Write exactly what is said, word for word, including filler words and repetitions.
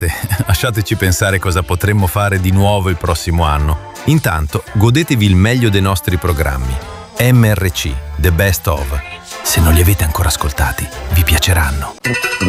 Lasciateci pensare cosa potremmo fare di nuovo il prossimo anno. Intanto, godetevi il meglio dei nostri programmi. M R C, The Best Of. Se non li avete ancora ascoltati, vi piaceranno.